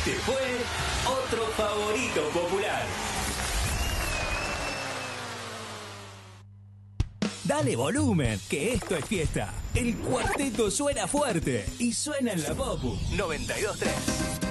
Este fue otro favorito popular. Dale volumen, que esto es fiesta. El cuarteto suena fuerte y suena en la Popu 92.3.